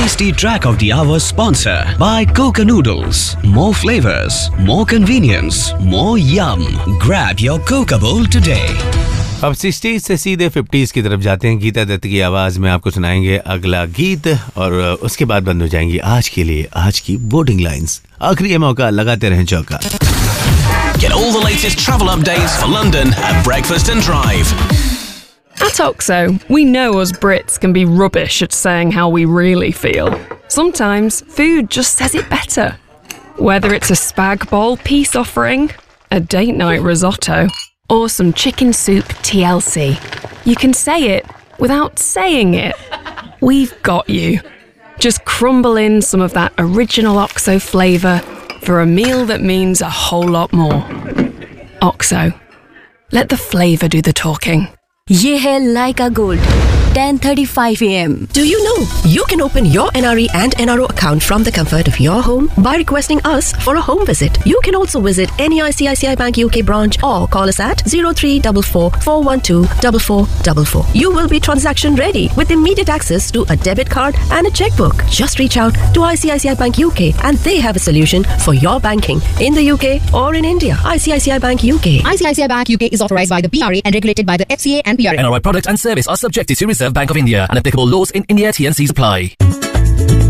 tasty track of the hour sponsor by Coca Noodles. More flavors, more convenience, more yum. Grab your Coca bowl today. अब 60s से सीधे 50s की तरफ जाते हैं। गीता दत्त की आवाज में आपको सुनाएंगे अगला गीत और उसके बाद बंद हो जाएंगी आज के लिए आज की बोर्डिंग लाइंस। आखिरी ये मौका, लगाते रहें चौका। Get all the latest travel updates for London at Breakfast and Drive. At OXO, we know us Brits can be rubbish at saying how we really feel. Sometimes food just says it better. Whether it's a spag bol peace offering, a date night risotto, or some chicken soup TLC, you can say it without saying it. We've got you. Just crumble in some of that original OXO flavour for a meal that means a whole lot more. OXO. Let the flavour do the talking. ये है लाइका gold 10:35 AM. Do you know you can open your NRE and NRO account from the comfort of your home by requesting us for a home visit? You can also visit any ICICI Bank UK branch or call us at 0344 412 4444. You will be transaction ready with immediate access to a debit card and a checkbook. Just reach out to ICICI Bank UK and they have a solution for your banking in the UK or in India. ICICI Bank UK. ICICI Bank UK is authorized by the PRA and regulated by the FCA and PRA. NRI product and service are subjected to Reserve Bank of India and applicable laws in India. T&Cs apply.